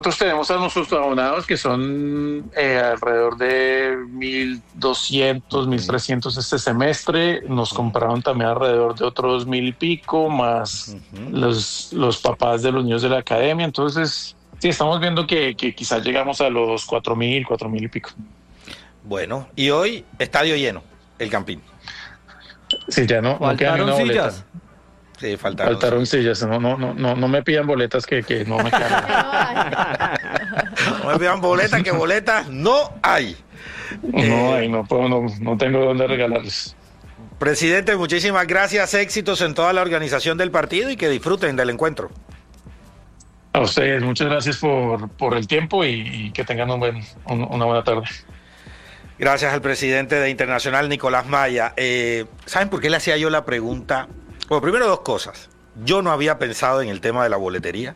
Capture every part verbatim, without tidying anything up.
Nosotros tenemos a nuestros abonados que son eh, alrededor de mil doscientos, mil trescientos este semestre. Nos compraron también alrededor de otros mil y pico, más uh-huh. los, los papás de los niños de la academia. Entonces, sí, estamos viendo que, que quizás llegamos a los cuatro mil, cuatro mil y pico. Bueno, y hoy estadio lleno, el Campín. Sí, ya no, no queda ni una boleta. Sillas. Sí, faltaron, faltaron sillas. sillas. No, no, no, no, no me pidan boletas que, que no me quedan. No me pidan boletas, que boletas no hay. No eh, hay, no, puedo, no, no tengo dónde regalarles. Presidente, muchísimas gracias. Éxitos en toda la organización del partido y que disfruten del encuentro. A ustedes, muchas gracias por, por el tiempo y, y que tengan un buen, un, una buena tarde. Gracias al presidente de Internacional, Nicolás Maya. Eh, ¿Saben por qué le hacía yo la pregunta? Bueno, primero dos cosas. Yo no había pensado en el tema de la boletería.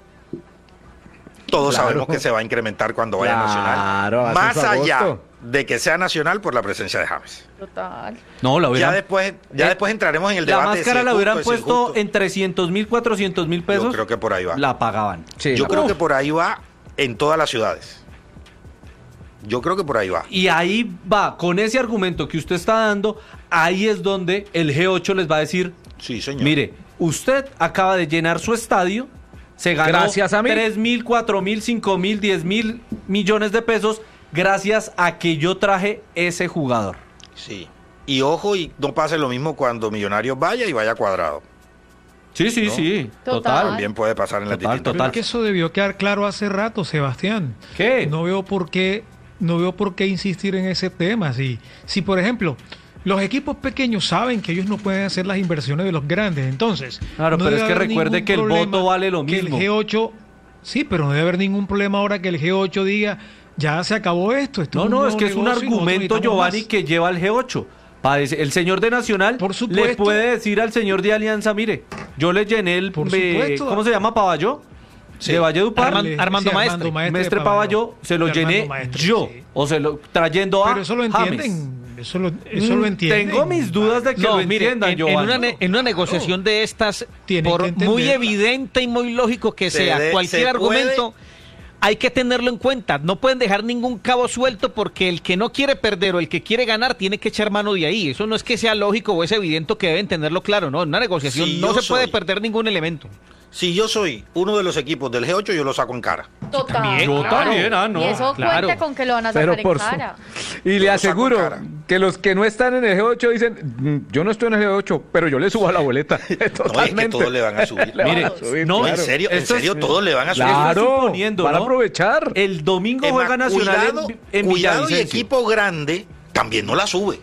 Todos claro. sabemos que se va a incrementar cuando vaya claro, nacional. Más allá de que sea nacional por la presencia de James. Total. No, la hubieran, ya después, ya eh, después entraremos en el debate. La máscara si la hubieran justo, puesto si en trescientos mil, cuatrocientos mil pesos. Yo creo que por ahí va. La pagaban. Sí, Yo creo uf. que por ahí va en todas las ciudades. Yo creo que por ahí va. Y ahí va, con ese argumento que usted está dando, ahí es donde el G ocho les va a decir, sí, señor. Mire, usted acaba de llenar su estadio, se ganó gracias a mí. tres mil, cuatro mil, cinco mil, diez mil millones de pesos gracias a que yo traje ese jugador. Sí. Y ojo, y no pase lo mismo cuando Millonarios vaya y vaya Cuadrado. Sí, sí, ¿no? sí. Total. total. También puede pasar en la total, total. Pero es que eso debió quedar claro hace rato, Sebastián. ¿Qué? No veo por qué, no veo por qué insistir en ese tema. Si, si por ejemplo, los equipos pequeños saben que ellos no pueden hacer las inversiones de los grandes, entonces... Claro, no pero es que recuerde que el voto vale lo mismo. Que el G ocho... Sí, pero no debe haber ningún problema ahora que el G ocho diga, ya se acabó esto. esto no, no, es que es un argumento, Giovanni, más. que lleva al G ocho. El señor de Nacional Por le puede decir al señor de Alianza, mire, yo le llené el... Por eh, ¿Cómo se llama? ¿Paballó? Sí. De Valledupar. Armando, Armando sí, Maestre. Maestre, Maestre Paballó, se lo llené Maestre, yo. Sí. O se lo trayendo a Pero eso lo entienden. James. Eso lo, eso lo entienden. Tengo mis dudas de que no, lo mire, entiendan, en, Giovanni. en, una, ne- en una negociación no. de estas, Tienen por muy evidente y muy lógico que se sea, de, cualquier argumento... Puede... hay que tenerlo en cuenta, no pueden dejar ningún cabo suelto porque el que no quiere perder o el que quiere ganar tiene que echar mano de ahí. Eso no es que sea lógico o es evidente que deben tenerlo claro, no, en una negociación si no se soy, puede perder ningún elemento. Si yo soy uno de los equipos del G ocho, yo lo saco en cara. Total. También, yo claro. también, ah, no. Y eso claro. cuenta con que lo van a sacar Pero por en cara. Su... Y le aseguro que los que no están en el G ocho dicen, yo no estoy en el G ocho, pero yo le subo a la boleta. Totalmente. No, es que todos le van a subir. le Mire, a subir, no, claro. en serio, en serio es, todos le van a subir. Claro, suponiendo, van a ¿no? aprovechar. El domingo Emma, juega Nacional cuidado, en, en cuidado y equipo grande también no la sube.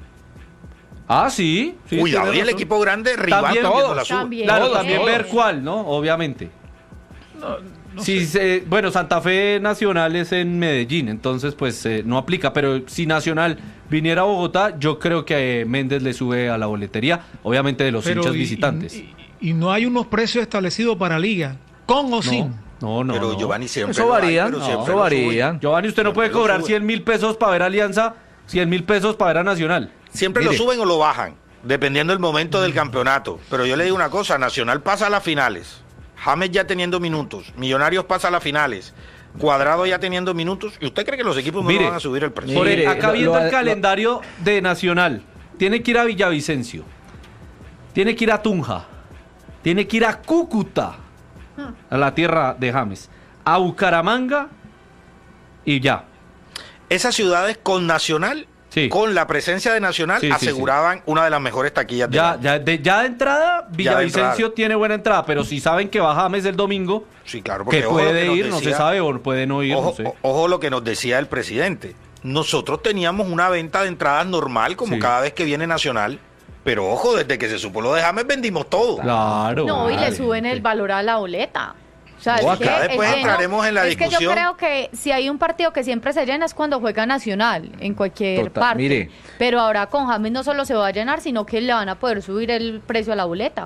Ah, sí. sí cuidado y el equipo grande rival también no la sube. También, claro, todos, también todos. ver cuál, ¿no? Obviamente. No, no si se, bueno, Santa Fe Nacional es en Medellín, entonces pues eh, no aplica, pero si Nacional viniera a Bogotá, yo creo que eh, Méndez le sube a la boletería, obviamente de los pero hinchas y, visitantes. Y, y, y no hay unos precios establecidos para liga, con o no, sin. No, no, pero no. Giovanni siempre eso varía, no, eso varía. Giovanni, usted no puede cobrar cien mil pesos para ver Alianza, cien mil pesos para ver a Nacional. Siempre Mire. lo suben o lo bajan, dependiendo del momento del campeonato. Pero yo le digo una cosa, Nacional pasa a las finales. James ya teniendo minutos, Millonarios pasa a las finales, Cuadrado ya teniendo minutos, ¿y usted cree que los equipos Mire, no van a subir el precio? Por Mire, acá lo, viendo lo, el calendario lo, de Nacional, tiene que ir a Villavicencio, tiene que ir a Tunja, tiene que ir a Cúcuta, a la tierra de James, a Bucaramanga y ya. Esas ciudades con Nacional... Sí. Con la presencia de Nacional sí, aseguraban sí, sí. una de las mejores taquillas de ya, ya, de, ya de entrada, Villavicencio de entrada. tiene buena entrada, pero si saben que va James el domingo, sí, claro, porque que puede que ir, decía, no se sabe, o puede no ir, ojo, no sé. Ojo lo que nos decía el presidente. Nosotros teníamos una venta de entradas normal, como sí. cada vez que viene Nacional, pero ojo, desde que se supo lo de James vendimos todo. Claro. No, vale. y le suben el valor a la boleta. O sea, no, es acá que, después es entraremos que, en la es discusión. Que yo creo que si hay un partido que siempre se llena es cuando juega Nacional, en cualquier Total, parte. Mire. Pero ahora con James no solo se va a llenar, sino que le van a poder subir el precio a la boleta.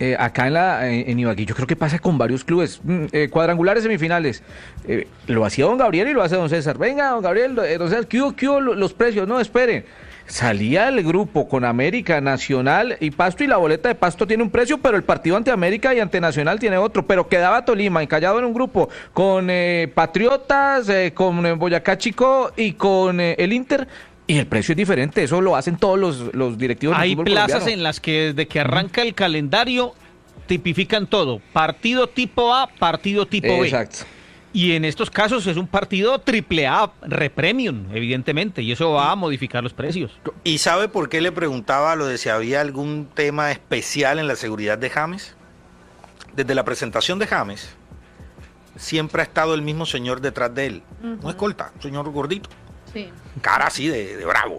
eh, acá en la en, en Ibagué, yo creo que pasa con varios clubes, mm, eh, cuadrangulares semifinales, eh, lo hacía don Gabriel y lo hace don César, venga don Gabriel, eh, don César, ¿qué hubo, qué hubo los precios? No, espere, salía el grupo con América, Nacional y Pasto, y la boleta de Pasto tiene un precio, pero el partido ante América y ante Nacional tiene otro, pero quedaba Tolima encallado en un grupo con eh, Patriotas, eh, con eh, Boyacá Chico y con eh, el Inter. Y el precio es diferente, eso lo hacen todos los, los directivos del Hay fútbol plazas colombiano. en las que desde que arranca el calendario tipifican todo. Partido tipo A, partido tipo B. Exacto. Y en estos casos es un partido triple A, repremium, evidentemente, y eso va a modificar los precios. ¿Y sabe por qué le preguntaba lo de si había algún tema especial en la seguridad de James? Desde la presentación de James, siempre ha estado el mismo señor detrás de él. Uh-huh. Un escolta, un señor gordito. Sí. Cara así de, de bravo.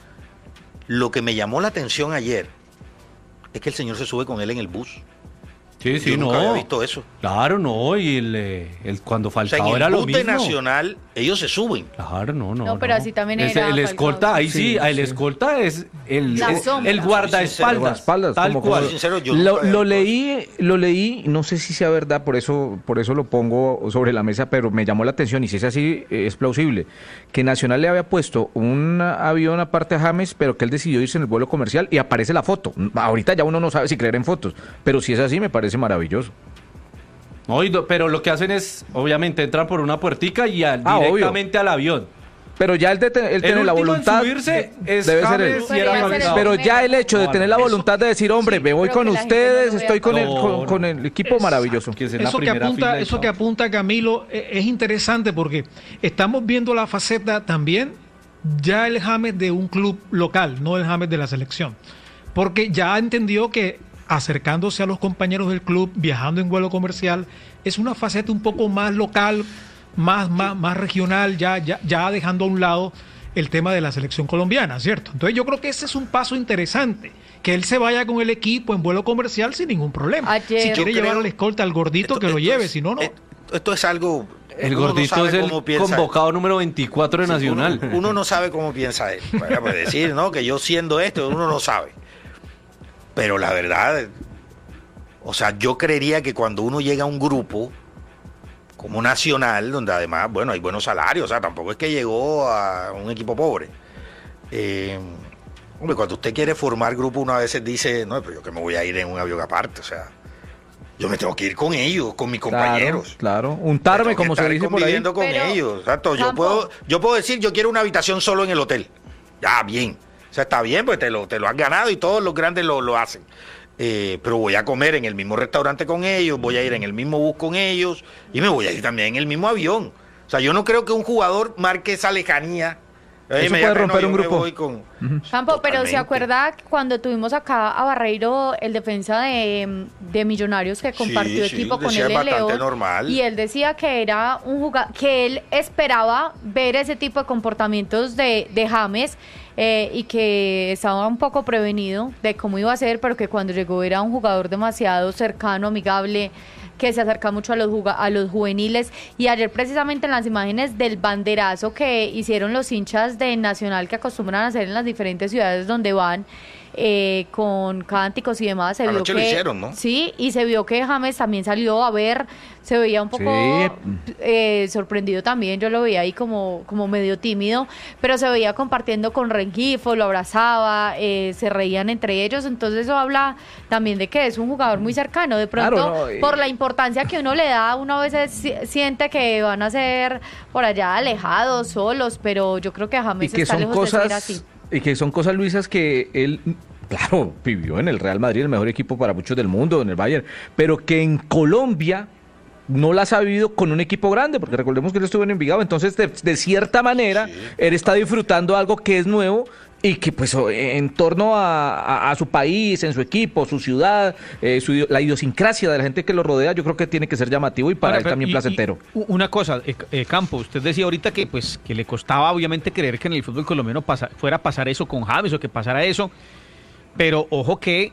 Lo que me llamó la atención ayer es que el señor se sube con él en el bus. Sí, sí, Yo no. nunca había visto eso. Claro, no, y el, el cuando O sea, Falcao en el era lo bus mismo. de Nacional, ellos se suben. Claro, no, no. No, pero así también Es era el Falcao. escolta, ahí sí, Sí, el sí. escolta es el, La el, sombra. el guardaespaldas. Guardaespaldas, Tal como- cual. Soy sincero, yo Lo, nunca había lo visto leí, lo leí, no sé si sea verdad, por eso, por eso lo pongo sobre la mesa, pero me llamó la atención, y si es así, eh, es plausible, que Nacional le había puesto un avión aparte a James, pero que él decidió irse en el vuelo comercial y aparece la foto. Ahorita ya uno no sabe si creer en fotos, pero si es así me parece maravilloso. No, y do- pero lo que hacen es, obviamente, entran por una puertica y al- Ah, directamente al avión. Pero ya él, de te- él El tiene la último en voluntad, subirse es debe ser él. James y era Podría ser Falcao. Pero ya el hecho de No, tener la eso- voluntad de decir, hombre, sí, me voy pero con que la gente ustedes, no lo estoy vea con el, como- con, con el equipo maravilloso. Que es en la Eso que primera apunta, fila y eso todo. que apunta Camilo eh, es interesante porque estamos viendo la faceta también ya el James de un club local, no el James de la selección. Porque ya entendió que acercándose a los compañeros del club, viajando en vuelo comercial, es una faceta un poco más local, más, más, más regional, ya, ya, ya dejando a un lado el tema de la selección colombiana, ¿cierto? Entonces yo creo que ese es un paso interesante, que él se vaya con el equipo en vuelo comercial sin ningún problema. Ayer- Si Yo quiere llevar creo- al escolta al gordito, Esto- que lo esto lleve, es- si no, no. Esto, esto es algo... El uno no gordito sabe es el cómo piensa. convocado número veinticuatro de Sí, Nacional. Uno, uno no sabe cómo piensa él. Vaya, pues decir, ¿no? Que yo siendo esto, uno no sabe. Pero la verdad, o sea, yo creería que cuando uno llega a un grupo como Nacional, donde además, bueno, hay buenos salarios, o sea, tampoco es que llegó a un equipo pobre. Eh, hombre, cuando usted quiere formar grupo, uno a veces dice, no, pero yo que me voy a ir en un avión aparte, o sea, yo me tengo que ir con ellos, con mis compañeros. Claro, claro. Untarme, Tengo que como se estar dice por ahí. conviviendo con Pero, ellos. Exacto. Yo Campo- puedo, yo puedo decir, yo quiero una habitación solo en el hotel. Ya, bien. O sea, está bien, pues te lo, te lo has ganado y todos los grandes lo, lo hacen. Eh, pero voy a comer en el mismo restaurante con ellos, voy a ir en el mismo bus con ellos y me voy a ir también en el mismo avión. O sea, yo no creo que un jugador marque esa lejanía. Eso puede Inmediatamente, romper yo un me grupo. voy con- Campo, pero ¿se Totalmente. acuerda cuando tuvimos acá a Barreiro, el defensa de, de Millonarios que compartió Sí, sí, equipo con decía él en bastante León? normal. Y él decía que era un jugador, que él esperaba ver ese tipo de comportamientos de, de James eh, y que estaba un poco prevenido de cómo iba a ser, pero que cuando llegó era un jugador demasiado cercano, amigable, que se acerca mucho a los juga- a los juveniles. Y ayer precisamente en las imágenes del banderazo que hicieron los hinchas de Nacional que acostumbran a hacer en las diferentes ciudades donde van, eh, con cánticos y demás, se vio Anoche que lo hicieron, ¿no? sí, y se vio que James también salió a ver, se veía un poco Sí. eh, sorprendido también, yo lo veía ahí como, como medio tímido, pero se veía compartiendo con Rengifo, lo abrazaba, eh, se reían entre ellos, entonces eso habla también de que es un jugador muy cercano, de pronto Claro, no, y- por la importancia que uno le da, uno a veces si- siente que van a ser por allá alejados, solos, pero yo creo que Y James que está son lejos de ser cosas, así. y que son cosas, Luisas, que él, claro, vivió en el Real Madrid, el mejor equipo para muchos del mundo, en el Bayern, pero que en Colombia no las ha vivido con un equipo grande, porque recordemos que él estuvo en Envigado, entonces de, de cierta manera él está disfrutando algo que es nuevo y que pues en torno a, a- a su país, en su equipo, su ciudad, eh, su idio- la idiosincrasia de la gente que lo rodea, yo creo que tiene que ser llamativo y para Ahora, él pero- también y- placentero. y una cosa, eh, eh, Campo, usted decía ahorita que pues que le costaba obviamente creer que en el fútbol colombiano pasa- fuera a pasar eso con James o que pasara eso, pero ojo que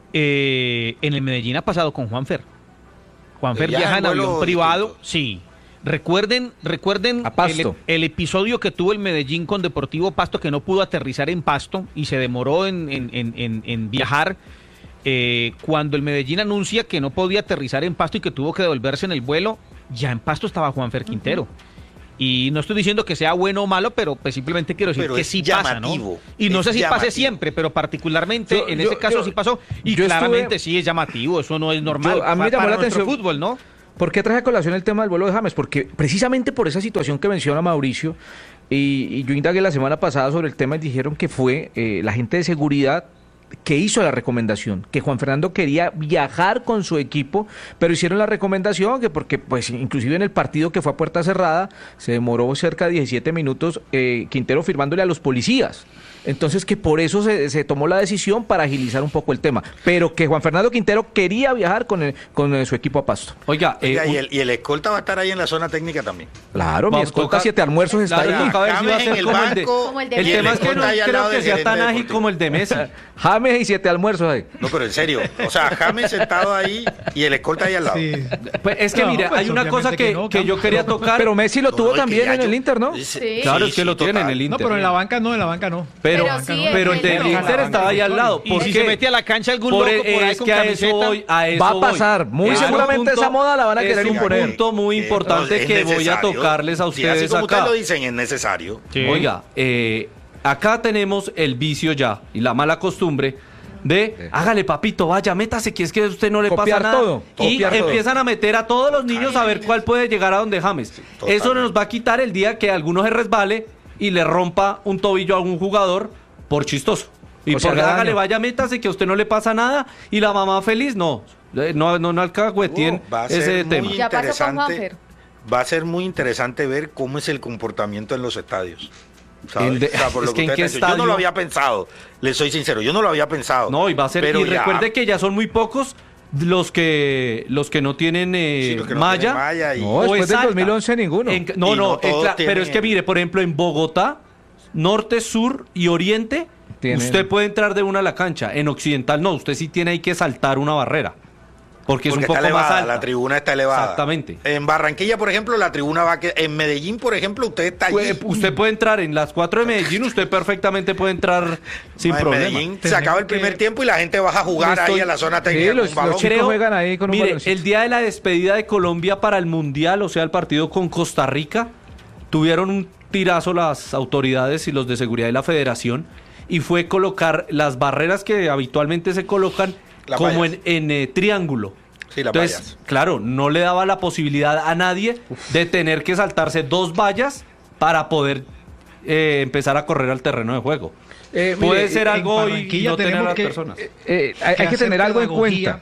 eh, en el Medellín ha pasado con Juanfer. Juanfer Viaja viaja en en avión vuelo privado, distinto. sí. Recuerden, recuerden A Pasto. El, el episodio que tuvo el Medellín con Deportivo Pasto, que no pudo aterrizar en Pasto y se demoró en, en- en- en- en viajar. eh, cuando el Medellín anuncia que no podía aterrizar en Pasto y que tuvo que devolverse en el vuelo, ya en Pasto estaba Juanfer Quintero. Uh-huh. Y no estoy diciendo que sea bueno o malo, pero pues simplemente quiero decir pero que sí pasa, ¿no? Y no sé si llamativo. pase siempre, pero particularmente yo, en yo, ese caso yo, sí pasó. Y claramente estuve... sí es llamativo, eso no es normal yo, a mí me llamó para la atención fútbol, ¿no? ¿Por qué traje a colación el tema del vuelo de James? Porque precisamente por esa situación que menciona Mauricio, y, y yo indagué la semana pasada sobre el tema y dijeron que fue eh, la gente de seguridad que hizo la recomendación, que Juan Fernando quería viajar con su equipo, pero hicieron la recomendación que porque pues inclusive en el partido que fue a puerta cerrada se demoró cerca de diecisiete minutos eh, Quintero firmándole a los policías. Entonces que por eso se, se tomó la decisión para agilizar un poco el tema, pero que Juan Fernando Quintero quería viajar con, el, con el, su equipo a Pasto. Oiga, eh, Oiga y, el, y el escolta va a estar ahí en la zona técnica también. Claro, mi escolta toca, siete almuerzos está ahí. A ver si va a ser como, el de, como el de El tema es que no creo que sea tan ágil como el de Messi. James y siete almuerzos ahí. No, pero en serio, o sea, James sentado ahí y el escolta ahí al lado. Sí. Pues es que no, mire, pues hay una cosa que, que, no, que yo quería tocar. Pero Messi lo no, tuvo también en yo, el Inter, ¿no? Sí. Claro, es que sí, lo tiene en el Inter. No, pero en la banca no, en la banca no. Pero, pero, sí, pero el del Inter estaba ahí al lado. Y si se mete a la cancha algún loco por ahí con camiseta, va a pasar. Muy seguramente esa moda la van a querer imponer. Es un punto muy importante que voy a tocarles a ustedes acá. Así como acá. ustedes lo dicen, es necesario. Oiga, eh, acá tenemos el vicio ya y la mala costumbre de hágale papito, vaya, métase que es que a usted no le copiar pasa nada todo, y empiezan todo. a meter a todos los niños a ver cuál puede llegar a donde James. Sí, eso nos va a quitar el día que alguno se resbale y le rompa un tobillo a algún jugador por chistoso. Y o sea, por hágale, vaya, métase que a usted no le pasa nada y la mamá feliz, no, no, no, no alcahuetien uh, ese tema. Ya pasó con Juanfer. Va a ser muy interesante ver cómo es el comportamiento en los estadios. ¿Sabes? De, o sea, por lo es que, que en qué estadio... Yo no lo había pensado, les soy sincero, yo no lo había pensado. No, y va a ser, pero y ya... recuerde que ya son muy pocos los que los que no tienen eh, sí, que no malla. Tienen malla y... No, después del dos mil once ninguno. En, no, no, no en, tienen... pero es que mire, por ejemplo, en Bogotá, norte, sur y oriente, tienen... usted puede entrar de una a la cancha. En occidental no, usted sí tiene ahí que saltar una barrera. Porque, porque es un poco elevada, más alta. La tribuna está elevada. Exactamente. En Barranquilla, por ejemplo, la tribuna va a quedar... En Medellín, por ejemplo, usted está allí. Puede, usted puede entrar en las cuatro de Medellín, usted perfectamente puede entrar sin no, problema. En Medellín se acaba el primer que... tiempo y la gente baja a jugar estoy... ahí a la zona técnica. Sí, los, con los chicos juegan ahí con un Mire, baloncito. El día de la despedida de Colombia para el Mundial, o sea, el partido con Costa Rica, tuvieron un tirazo las autoridades y los de seguridad de la federación y fue colocar las barreras que habitualmente se colocan la como vallas. en, en eh, triángulo. Sí, las Entonces, vallas. claro, no le daba la posibilidad a nadie Uf. de tener que saltarse dos vallas para poder eh, empezar a correr al terreno de juego. Eh, Puede mire, ser algo y no tener a las que, personas. Eh, eh, hay que, que tener algo en cuenta.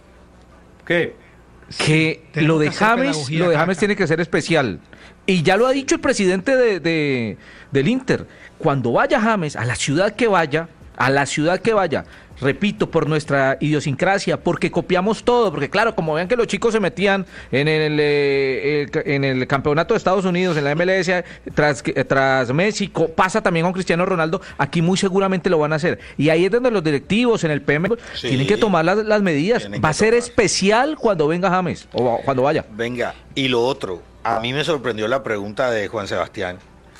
¿Qué? Que sí, lo de James, lo de James tiene que ser especial. Y ya lo ha dicho el presidente de, de, del Inter. Cuando vaya James, a la ciudad que vaya, a la ciudad que vaya, repito, por nuestra idiosincrasia, porque copiamos todo, porque claro, como vean que los chicos se metían en el, eh, el, en el campeonato de Estados Unidos, en la M L S, tras, tras México, pasa también con Cristiano Ronaldo, aquí muy seguramente lo van a hacer. Y ahí es donde los directivos en el P M sí, tienen que tomar las, las medidas. Va a ser tomar. especial cuando venga James, o cuando vaya. Venga, y lo otro, a mí me sorprendió la pregunta de Juan Sebastián,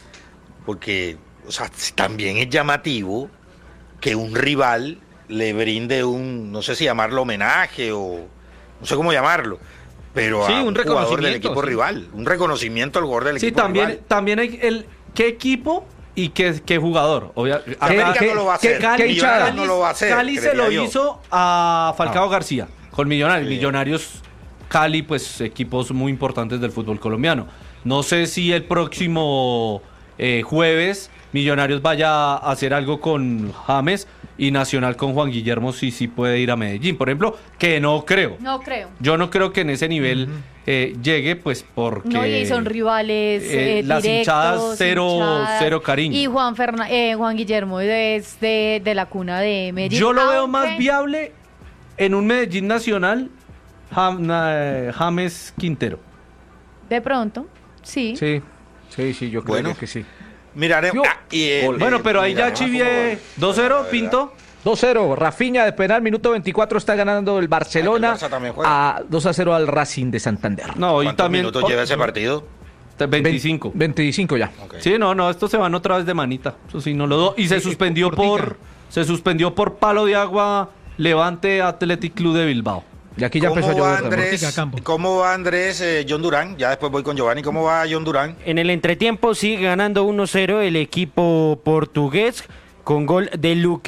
porque, o sea, también es llamativo que un rival le brinde un, no sé si llamarlo homenaje o no sé cómo llamarlo, pero sí, a un, un jugador del equipo sí. rival, un reconocimiento al jugador del sí, equipo también, rival. También hay el qué equipo y qué, qué jugador. Obvia, América ¿qué, no lo va a hacer, Cali, Cali, no lo va a hacer. Cali se lo yo. hizo a Falcao ah. García con Millonarios. Sí. Millonarios, Cali, pues equipos muy importantes del fútbol colombiano. No sé si el próximo eh, jueves Millonarios vaya a hacer algo con James y Nacional con Juan Guillermo sí sí puede ir a Medellín, por ejemplo, que no creo. No creo. Yo no creo que en ese nivel uh-huh. eh, llegue, pues porque... No, y son rivales eh, eh, Las directos, hinchadas cero, hinchadas, cero cariño. Y Juan, Ferna, eh, Juan Guillermo es de, de la cuna de Medellín. Yo lo aunque... veo más viable en un Medellín Nacional, Jam, eh, James Quintero. De pronto, sí. Sí, sí, sí, yo creo bueno. que sí. Miraremos. Ah, y el, bueno, pero ahí ya chivié dos cero, Pinto. dos cero, Rafinha de penal, minuto veinticuatro, está ganando el Barcelona el a dos a cero al Racing de Santander. No, y ¿Cuántos también minutos oh, lleva ese partido? veinticinco. veinticinco ya. Okay. Sí, no, no, estos se van otra vez de manita. Eso sí, no lo do. Y se suspendió por, por se suspendió por palo de agua Levante Athletic Club de Bilbao. Y aquí ya ¿Cómo empezó a va llover. Andrés? ¿Cómo va Andrés? eh, John Durán, ya después voy con Giovanni. ¿Cómo va John Durán? En el entretiempo sigue ganando uno cero el equipo portugués con gol de Luque.